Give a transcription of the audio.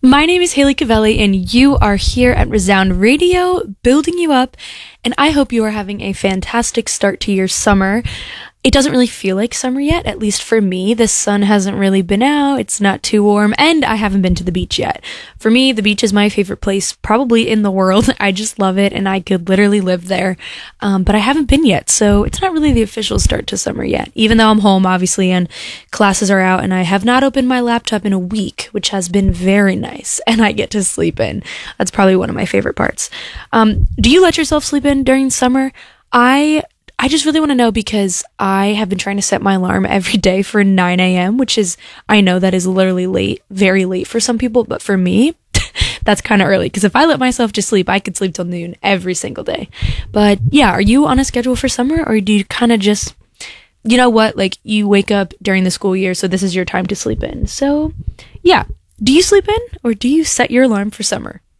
My name is Haley Cavelli, and you are here at Resound Radio, building you up, and I hope you are having a fantastic start to your summer. It doesn't really feel like summer yet, at least for me. The sun hasn't really been out, it's not too warm, and I haven't been to the beach yet. For me, the beach is my favorite place probably in the world. I just love it, and I could literally live there, but I haven't been yet, so it's not really the official start to summer yet, even though I'm home, obviously, and classes are out, and I have not opened my laptop in a week, which has been very nice, and I get to sleep in. That's probably one of my favorite parts. Do you let yourself sleep in during summer? I just really want to know because I have been trying to set my alarm every day for 9 a.m., which is, I know that is literally late, very late for some people, but for me, that's kind of early because if I let myself just sleep, I could sleep till noon every single day. But yeah, are you on a schedule for summer, or do you kind of just, you know what, like you wake up during the school year, so this is your time to sleep in? So yeah, do you sleep in or do you set your alarm for summer?